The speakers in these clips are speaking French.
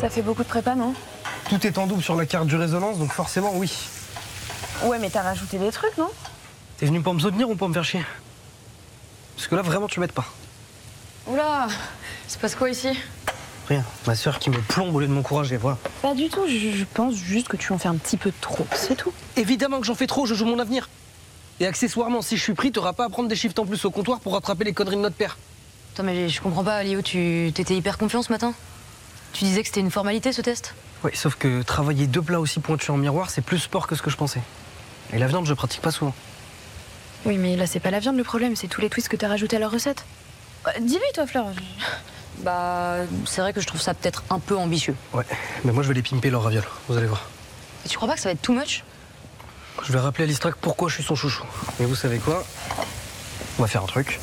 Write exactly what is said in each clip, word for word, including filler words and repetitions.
Ça fait beaucoup de prépa, non? Tout est en double sur la carte du résonance, donc forcément, oui. Ouais, mais t'as rajouté des trucs, non? T'es venu pour me soutenir ou pour me faire chier? Parce que là, vraiment, tu m'aides pas. Oula, c'est passe quoi ici? Rien. Ma sœur qui me plombe au lieu de m'encourager, voilà. Pas du tout, je, je pense juste que tu en fais un petit peu trop, c'est tout. Évidemment que j'en fais trop, je joue mon avenir. Et accessoirement, si je suis pris, t'auras pas à prendre des shifts en plus au comptoir pour rattraper les conneries de notre père. Attends, mais je comprends pas, Léo, tu t'étais hyper confiant ce matin? Tu disais que c'était une formalité, ce test? Oui, sauf que travailler deux plats aussi pointus en miroir, c'est plus sport que ce que je pensais. Et la viande, je pratique pas souvent. Oui, mais là, c'est pas la viande le problème, c'est tous les twists que t'as rajoutés à leur recette. Euh, Dis-lui, toi, Fleur. Bah, c'est vrai que je trouve ça peut-être un peu ambitieux. Ouais, mais moi, je vais les pimper, leurs ravioles. Vous allez voir. Et tu crois pas que ça va être too much? Je vais rappeler à l'Istrac pourquoi je suis son chouchou. Mais vous savez quoi? On va faire un truc.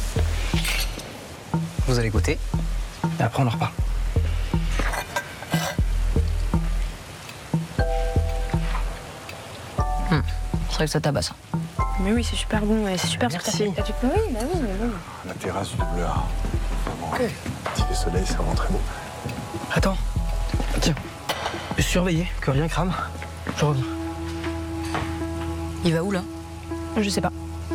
Vous allez goûter. Et après, on en reparle. Hum, c'est vrai que ça tabasse. Mais oui, c'est super bon, et c'est super Merci. ce que t'as fait. Oui, bah oui, mais oui. La terrasse du Bleuard. Vraiment, okay. Un petit soleil, c'est vraiment très beau. Attends. Tiens. Surveillez que rien crame. Je reviens. Il va où, là? Je sais pas.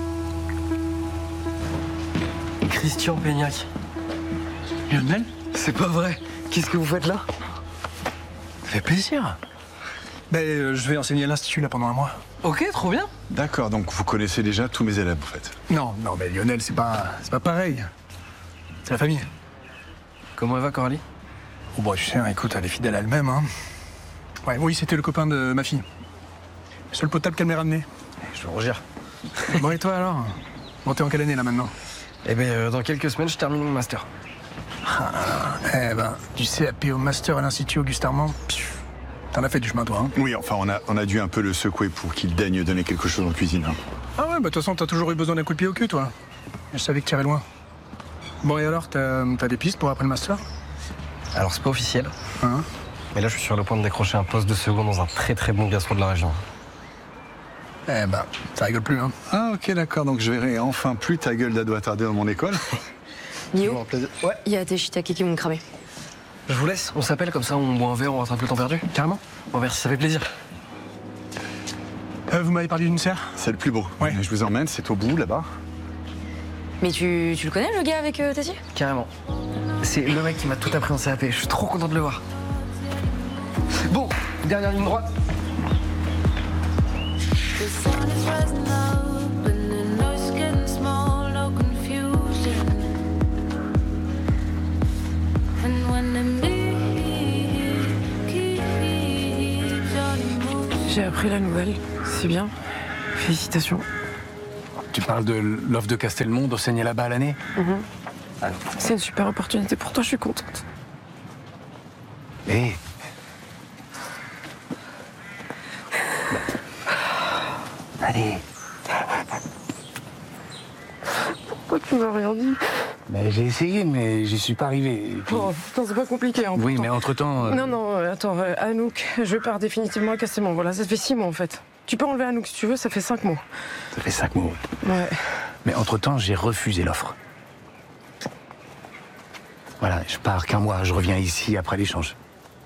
Christian Peignac. Lionel? C'est pas vrai. Qu'est-ce que vous faites là? Ça fait plaisir. Ben, euh, je vais enseigner à l'Institut là pendant un mois. Ok, trop bien. D'accord, donc vous connaissez déjà tous mes élèves en fait. Non, non, mais Lionel, c'est pas, c'est pas pareil. C'est la famille. Comment elle va, Coralie? Oh bah tu sais, hein, écoute, elle est fidèle à elle-même. Hein. Ouais, oui, c'était le copain de ma fille. Le seul potable qu'elle m'ait ramené. Je veux rougir. Bon, et toi alors? Bon, t'es en quelle année là maintenant? Eh ben, euh, dans quelques semaines, je termine mon master. Ah, eh ben, du C A P au master à l'Institut Auguste Armand. T'en as fait du chemin, toi, hein? Oui, enfin, on a, on a dû un peu le secouer pour qu'il daigne donner quelque chose en cuisine. Hein. Ah ouais, bah de toute façon, t'as toujours eu besoin d'un coup de pied au cul, toi. Je savais que t'irais loin. Bon, et alors, t'as, t'as des pistes pour après le master? Alors, c'est pas officiel. Hein? Mais là, je suis sur le point de décrocher un poste de second dans un très très bon gastro de la région. Eh ben, ça rigole plus, hein? Ah, ok, d'accord. Donc, je verrai enfin plus ta gueule d'ado attardé dans mon école. Léo, Ouais. il y a tes shiitake qui vont cramer. Je vous laisse, on s'appelle, comme ça on boit un verre, on rattrape le temps perdu. Carrément. Bon, merci, ça fait plaisir. Euh, vous m'avez parlé d'une serre? C'est le plus beau. Ouais. Je vous emmène, c'est au bout, là-bas. Mais tu, tu le connais, le gars avec euh, Tessie? Carrément. C'est le mec qui m'a tout appris en C A P, je suis trop content de le voir. Bon, dernière ligne droite. J'ai appris la nouvelle, c'est bien. Félicitations. Tu parles de l'offre de Castelmont d'enseigner là-bas à l'année? Mm-hmm. C'est une super opportunité pour toi, je suis contente. Hé. Allez. Pourquoi tu m'as rien dit? Mais j'ai essayé, mais j'y suis pas arrivé. Et puis- Oh, putain, c'est pas compliqué. Hein, Oui, pourtant. mais entre-temps... euh, Non, non, euh, attends, euh, Anouk, je pars définitivement à Castelmont. Voilà, ça fait six mois en fait. Tu peux enlever Anouk si tu veux, ça fait cinq mois. Ça fait cinq mots. Ouais. Mais entre-temps, j'ai refusé l'offre. Voilà, je pars qu'un mois, je reviens ici après l'échange.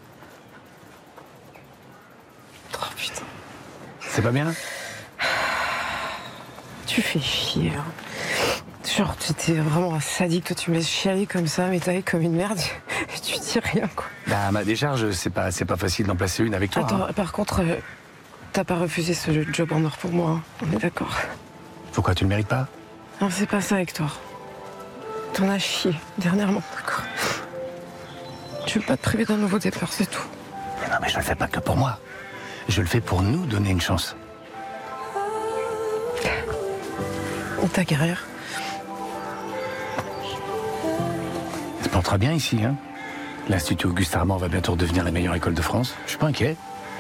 Oh putain. C'est pas bien? Tu fais chier. Hein. Genre, tu étais vraiment un sadique, toi tu me laisses chialer comme ça, mais t'es comme une merde, et tu dis rien quoi. Bah, à ma décharge, c'est pas, c'est pas facile d'en placer une avec toi. Attends, hein. par contre, euh, t'as pas refusé ce job en or pour moi, hein. On est d'accord. Pourquoi tu le mérites pas? Non, c'est pas ça, Hector. T'en as chié, dernièrement, d'accord. Tu veux pas te priver d'un nouveau départ, c'est tout. Mais non, mais je le fais pas que pour moi. Je le fais pour nous donner une chance. Et ta carrière? Ça porte très bien ici, hein. L'Institut Auguste Armand va bientôt devenir la meilleure école de France. Je suis pas inquiet.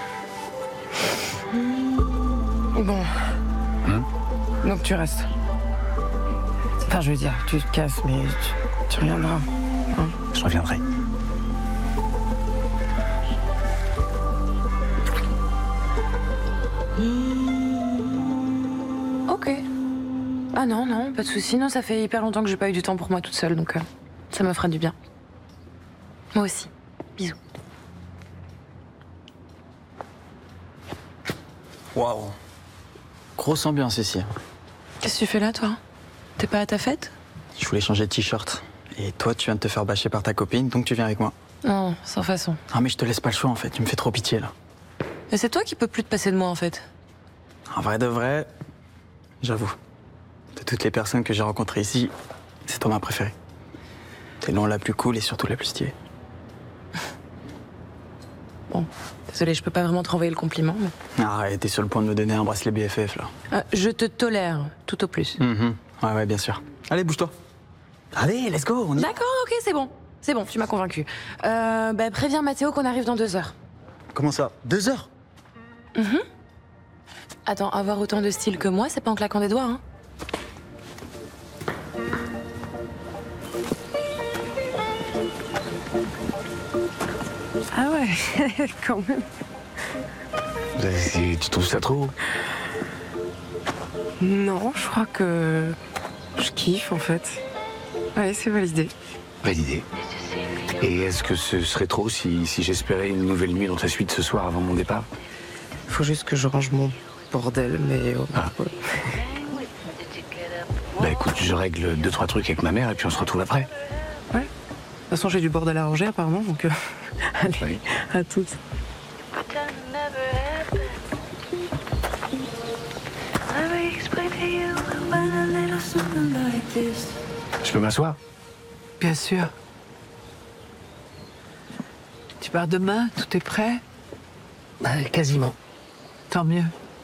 Bon. Hum Donc tu restes. Enfin, je veux dire, tu te casses, mais tu, tu reviendras. Hein. Je reviendrai. Ok. Ah non, non, pas de souci. Non, ça fait hyper longtemps que j'ai pas eu du temps pour moi toute seule, donc euh, ça me fera du bien. Moi aussi. Bisous. Waouh. Grosse ambiance ici. Qu'est-ce que tu fais là, toi? T'es pas à ta fête? Je voulais changer de t-shirt. Et toi, tu viens de te faire bâcher par ta copine, donc tu viens avec moi. Non, sans façon. Ah mais je te laisse pas le choix en fait, tu me fais trop pitié là. Mais c'est toi qui peux plus te passer de moi, en fait. En vrai de vrai, j'avoue. De toutes les personnes que j'ai rencontrées ici, c'est toi ma préférée. T'es loin la plus cool et surtout la plus stylée. Bon, désolé, je peux pas vraiment te renvoyer le compliment. Mais... Arrête, t'es sur le point de me donner un bracelet B F F là. Ah, je te tolère, tout au plus. Mm-hmm. Ouais, ouais, bien sûr. Allez, bouge-toi. Allez, let's go, on y va. D'accord, ok, c'est bon. C'est bon, tu m'as convaincu. Euh, bah, préviens Mathéo qu'on arrive dans deux heures. Comment ça? Deux heures? Mhm. Attends, avoir autant de style que moi, c'est pas en claquant des doigts, hein. Ah ouais, quand même. Tu trouves ça trop? Non, je crois que je kiffe, en fait. Ouais, c'est validé. Validé. Et est-ce que ce serait trop si, si j'espérais une nouvelle nuit dans ta suite ce soir avant mon départ? Faut juste que je range mon bordel, mais... Oh, Ah. ouais. Bah écoute, je règle deux, trois trucs avec ma mère et puis on se retrouve après. Ouais. De toute façon, j'ai du bordel à ranger, apparemment, donc... euh, Allez, Oui. à toutes. Je peux m'asseoir? Bien sûr. Tu pars demain, tout est prêt? Bah, quasiment. Tant mieux.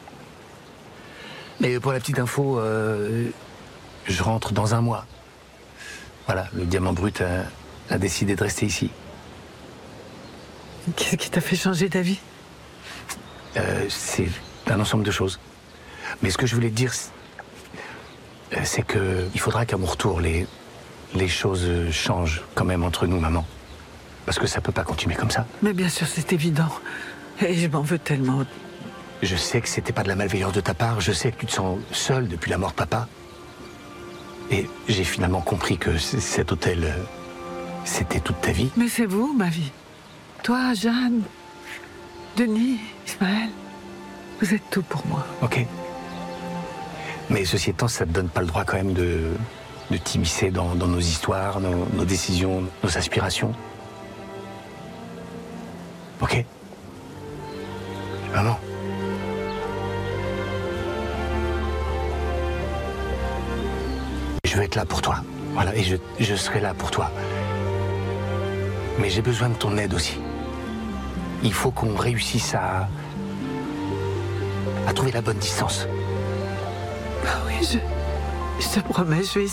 Mais pour la petite info, euh, je rentre dans un mois. Voilà, le diamant brut a, a décidé de rester ici. Qu'est-ce qui t'a fait changer ta vie? Euh, c'est un ensemble de choses. Mais ce que je voulais te dire, c'est- euh, c'est que il faudra qu'à mon retour, les, les choses changent quand même entre nous, maman. Parce que ça peut pas continuer comme ça. Mais bien sûr, c'est évident. Et je m'en veux tellement. Je sais que c'était pas de la malveillance de ta part, je sais que tu te sens seule depuis la mort de papa. Et j'ai finalement compris que c- cet hôtel, euh, c'était toute ta vie. Mais c'est vous, ma vie. Toi, Jeanne, Denis, Ismaël, vous êtes tout pour moi. Ok. Mais ceci étant, ça te donne pas le droit quand même de, de t'immiscer dans, dans nos histoires, nos, nos décisions, nos aspirations. Ok. Maman. Je veux être là pour toi. Voilà, et je, je serai là pour toi. Mais j'ai besoin de ton aide aussi. Il faut qu'on réussisse à, à trouver la bonne distance. Ah oui, je, je te promets, je vais essayer.